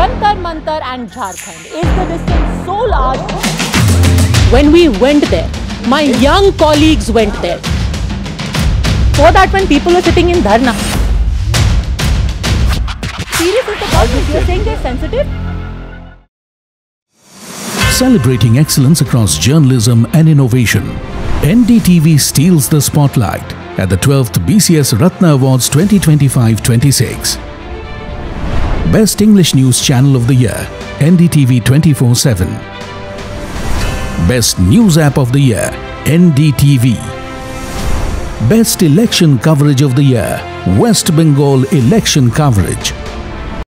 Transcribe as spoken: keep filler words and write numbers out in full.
Jantar Mantar and Jharkhand. Is the distance so large? When we went there, my young colleagues went there. For that, when people were sitting in dharna. Serious is the problem. You're saying they're sensitive? Celebrating excellence across journalism and innovation, N D T V steals the spotlight at the twelfth B C S Ratna Awards twenty twenty-five twenty-six. Best English News Channel of the Year, N D T V twenty-four seven. Best News App of the Year, N D T V. Best Election Coverage of the Year, West Bengal Election Coverage,